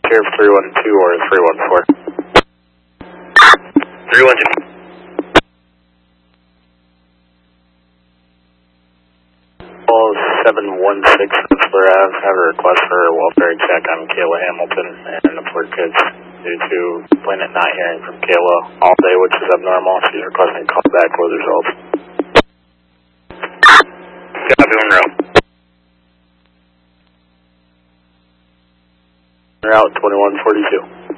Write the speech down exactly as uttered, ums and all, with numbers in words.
care of three one two or three one four? three one two. Call seven one six Whistler Ave. Have a request for a welfare check on Kayla Hamilton and the four kids due to Planet not hearing from Kayla all day, which is abnormal. She's requesting a call back with results. Copy, one route. Route twenty-one forty-two.